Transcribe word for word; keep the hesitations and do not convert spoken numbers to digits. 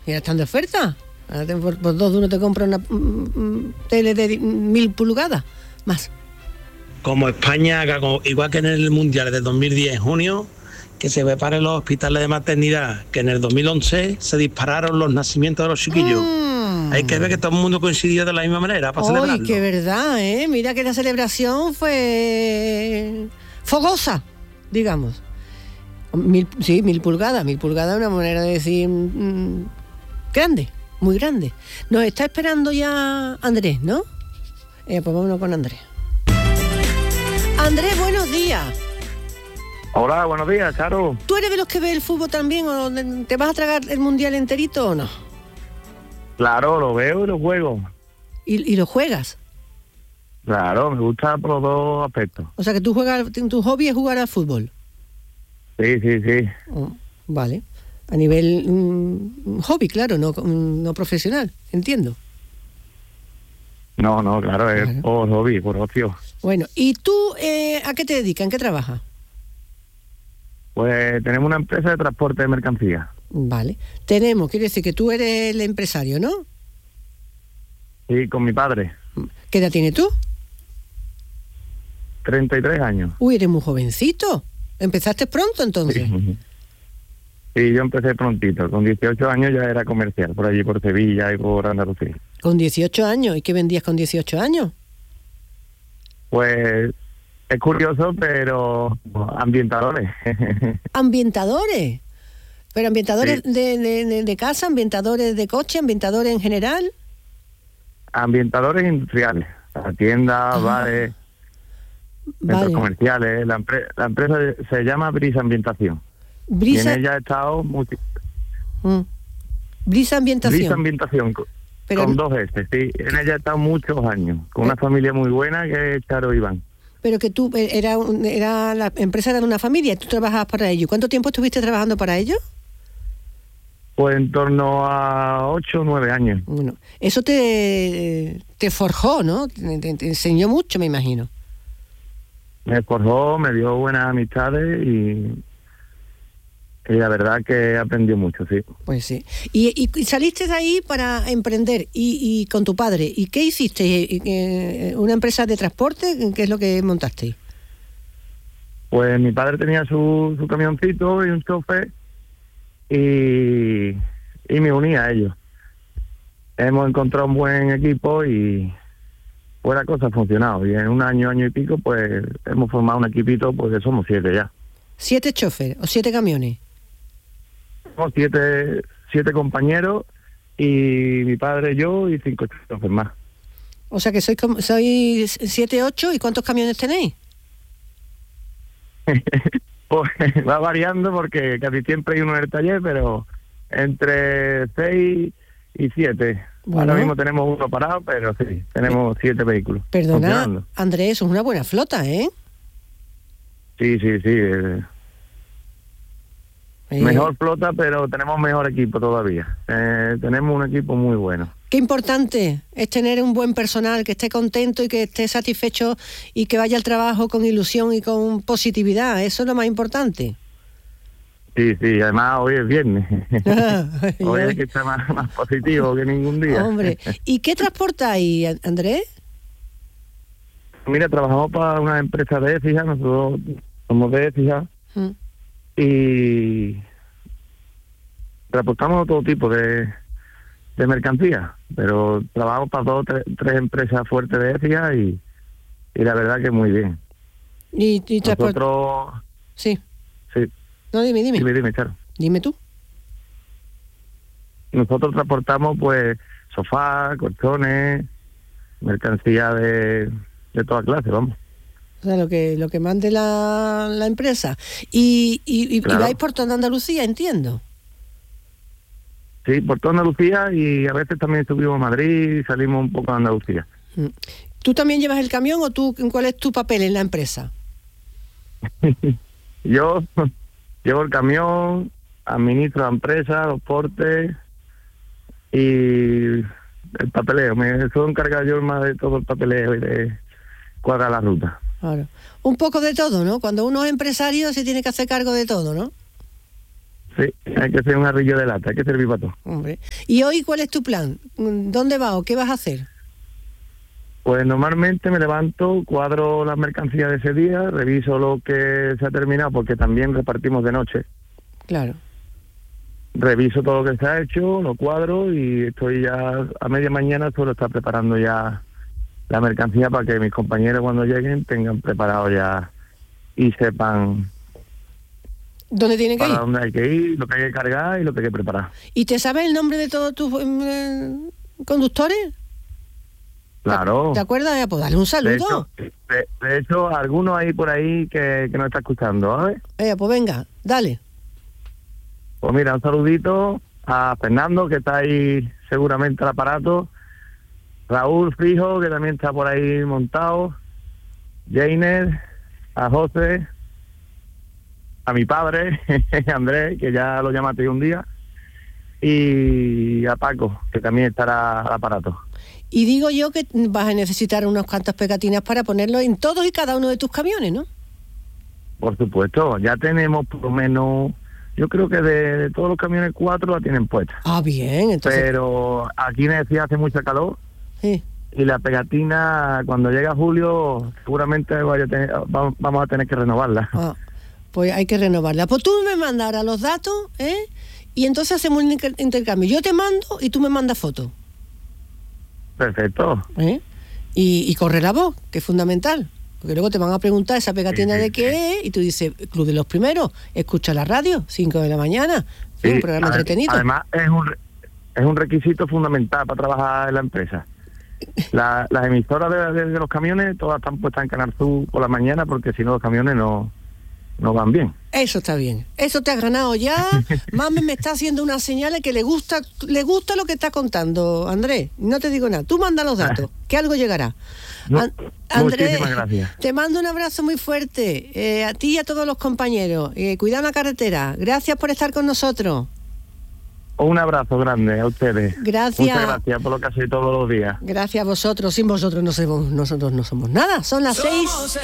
Mira, están de oferta. Ahora te, por, por dos de uno te compra una mm, tele de mil pulgadas más. Como España, igual que en el Mundial de dos mil diez, en junio, que se ve para los hospitales de maternidad, que en el dos mil once se dispararon los nacimientos de los chiquillos. Mm. Hay que ver que todo el mundo coincidió de la misma manera para celebrarlo. ¡Ay, qué verdad, eh! Mira que la celebración fue fogosa, digamos. Mil, sí, mil pulgadas. Mil pulgadas es una manera de decir mmm, grande, muy grande. Nos está esperando ya Andrés, ¿no? Eh, pues vámonos con Andrés. Andrés, buenos días. Hola, buenos días, Charo. ¿Tú eres de los que ve el fútbol también o te vas a tragar el mundial enterito o no? Claro, lo veo y lo juego. ¿Y, y lo juegas? Claro, me gusta por los dos aspectos. O sea, que tú juegas, tu hobby es jugar al fútbol. Sí, sí, sí. Oh, vale. A nivel um, hobby, claro, no, no profesional, entiendo. No, no, claro, es claro. Por hobby, por ocio. Bueno, ¿y tú eh, a qué te dedicas? ¿En qué trabajas? Pues tenemos una empresa de transporte de mercancías. Vale. Tenemos, quiere decir que tú eres el empresario, ¿no? Sí, con mi padre. ¿Qué edad tienes tú? treinta y tres años. Uy, eres muy jovencito. ¿Empezaste pronto entonces? Sí. Sí, yo empecé prontito. Con dieciocho años ya era comercial, por allí, por Sevilla y por Andalucía. ¿Con dieciocho años? ¿Y qué vendías con dieciocho años? Pues es curioso, pero ambientadores. ¿Ambientadores? ¿Pero ambientadores sí. de, de, de casa, ambientadores de coche, ambientadores en general? Ambientadores industriales, tiendas, ah. bares, centros vale. comerciales. La, empre- la empresa se llama Brisa Ambientación. Brisa... Y en ella he estado... Multi... Mm. Brisa Ambientación. Brisa Ambientación, con, Pero... con dos S, sí. En ella he estado muchos años, con una familia muy buena que es Charo Iván. Pero que tú, era, era la empresa era de una familia, tú trabajabas para ellos. ¿Cuánto tiempo estuviste trabajando para ellos? Pues en torno a ocho o nueve años. Bueno, eso te, te forjó, ¿no? Te, te, te enseñó mucho, me imagino. Me forjó, me dio buenas amistades y, y la verdad que aprendió mucho, sí. Pues sí. Y, y, y saliste de ahí para emprender y, y con tu padre. ¿Y qué hiciste? ¿Una empresa de transporte? ¿Qué es lo que montaste? Pues mi padre tenía su, su camioncito y un chofer y, y me uní a ellos. Hemos encontrado un buen equipo y pues la cosa ha funcionado. Y en un año, año y pico, pues hemos formado un equipito, pues somos siete ya. ¿Siete choferes o siete camiones? Somos siete, siete compañeros y mi padre, yo y cinco choferes más. O sea que sois, sois siete, ocho, ¿y cuántos camiones tenéis? Pues va variando porque casi siempre hay uno en el taller, pero entre seis y siete. Bueno, ahora mismo tenemos uno parado, pero sí, tenemos siete vehículos. Perdona, Andrés, eso es una buena flota, ¿eh? Sí, sí, sí. Eh. Eh. Mejor flota, pero tenemos mejor equipo todavía. Eh, tenemos un equipo muy bueno. Qué importante es tener un buen personal que esté contento y que esté satisfecho y que vaya al trabajo con ilusión y con positividad. Eso es lo más importante. Sí, sí, además hoy es viernes. Hoy es que está más, más positivo que ningún día. Hombre, ¿y qué transportáis, Andrés? Mira, trabajamos para una empresa de Écija, nosotros somos de Écija, mm. y transportamos todo tipo de, de mercancías, pero trabajamos para dos, tres, tres empresas fuertes de Écija y, y la verdad que muy bien. ¿Y, y transport... Nosotros... Sí. Sí. No, dime, dime. Dime, dime, Charo. Dime tú. Nosotros transportamos, pues, sofás, colchones, mercancía de, de toda clase, vamos. O sea, lo que lo que mande la, la empresa. Y, y, y, claro. y vais por toda Andalucía, entiendo. Sí, por toda Andalucía y a veces también subimos a Madrid y salimos un poco a Andalucía. ¿Tú también llevas el camión o tú cuál es tu papel en la empresa? Yo... Llevo el camión, administro la empresa, los portes y el papeleo. Me suelo encargar yo más de todo el papeleo y de cuadrar la ruta. Claro. Un poco de todo, ¿no? Cuando uno es empresario se tiene que hacer cargo de todo, ¿no? Sí, hay que ser un arrillo de lata, hay que servir para todo. Hombre. ¿Y hoy cuál es tu plan? ¿Dónde vas o qué vas a hacer? Pues normalmente me levanto, cuadro las mercancías de ese día, reviso lo que se ha terminado, porque también repartimos de noche. Claro. Reviso todo lo que se ha hecho, lo cuadro y estoy ya a media mañana, solo está preparando ya la mercancía para que mis compañeros cuando lleguen tengan preparado ya y sepan ¿Dónde tienen que para ir? dónde hay que ir, lo que hay que cargar y lo que hay que preparar. ¿Y te sabes el nombre de todos tus eh, conductores? Claro. ¿Te acuerdas? Ya, pues dale un De saludo. hecho, de, de hecho, algunos hay por ahí que, que nos está escuchando, ¿sabes? Eh, pues venga, dale. Pues mira, un saludito a Fernando, que está ahí seguramente al aparato, Raúl Fijo, que también está por ahí montado, Jainer, a José, a mi padre, Andrés, que ya lo llamaste un día, y a Paco, que también estará al aparato. Y digo yo que vas a necesitar unas cuantas pegatinas para ponerlo en todos y cada uno de tus camiones, ¿no? Por supuesto, ya tenemos por lo menos, yo creo que de, de todos los camiones cuatro la tienen puesta. Ah, bien, entonces... Pero aquí en Decía hace mucha calor. Sí. Y la pegatina, cuando llega julio, seguramente vaya a tener, vamos a tener que renovarla. Ah, pues hay que renovarla. Pues tú me mandas ahora los datos, ¿eh? Y entonces hacemos un inter- intercambio. Yo te mando y tú me mandas fotos. Perfecto. ¿Eh? Y, y corre la voz, que es fundamental. Porque luego te van a preguntar esa pegatina Sí, sí, de qué sí. es, y tú dices, Club de los Primeros, escucha la radio, cinco de la mañana, sí, un programa ade- entretenido. Además, es un, re- es un requisito fundamental para trabajar en la empresa. La, las emisoras de, de- de los camiones todas están puestas en Canal Sur por la mañana, porque si no los camiones no, no van bien. Eso está bien, eso te has ganado ya. Mami me está haciendo unas señales que le gusta, le gusta lo que está contando, Andrés. No te digo nada, tú manda los datos, que algo llegará. Mu- An- Andrés, muchísimas gracias. te mando un abrazo muy fuerte, eh, a ti y a todos los compañeros. Eh, cuidado la carretera, gracias por estar con nosotros. Un abrazo grande a ustedes. Gracias. Muchas gracias por lo que hacéis todos los días. Gracias a vosotros, sin vosotros no somos, nosotros no somos nada. Son las seis.